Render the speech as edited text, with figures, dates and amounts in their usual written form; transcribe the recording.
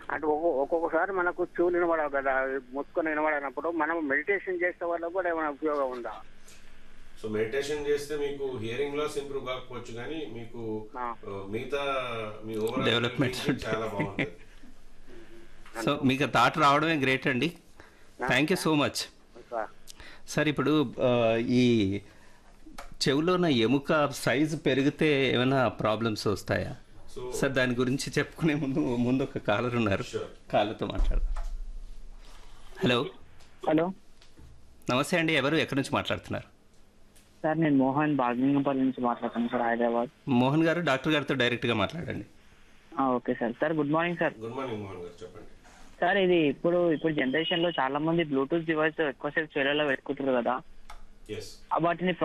అంటే ఒక్కొక్కసారి మనకు చెవులు వినబడవు కదా, ముట్టుకొని వినబడినప్పుడు మనం మెడిటేషన్ చేసే వాళ్ళకు కూడా ఏమైనా ఉపయోగం ఉందా? సో మెడిటేషన్ చేస్తే మీకు హియరింగ్ లాస్ ఇంప్రూవ్ కాకపోవచ్చు, కానీ మీకు మిగతా మీ ఓవరాల్ డెవలప్మెంట్స్ చాలా బాగుంటుంది. సో మీకు థాట్ రావడమే గ్రేట్ అండి. Thank you so much sir. ఇప్పుడు ఈ చెవులోన ఎముక సైజు పెరిగితే ఏమైనా ప్రాబ్లమ్స్ వస్తాయా సార్? దాని గురించి చెప్పుకునే ముందు ఒక కాలర్ ఉన్నారు, కాలర్తో మాట్లాడదాం. హలో. హలో, నమస్తే అండి. ఎవరు, ఎక్కడి నుంచి మాట్లాడుతున్నారు? సార్ నేను మోహన్ బాగ్లింగంపల్లి నుంచి మాట్లాడుతున్నాను సార్, హైదరాబాద్. మోహన్ గారు డాక్టర్ గారితో డైరెక్ట్గా మాట్లాడండి. Okay sir. Sir good morning sir. Good morning Mohan గారు, చెప్పండి. సార్ ఇది ఇప్పుడు జనరేషన్ లో చాలా మంది బ్లూటూత్ డివైస్ ఎక్కువసేపు చెవులలో పెట్టుకుంటారు కదా, ఎస్. వాటిని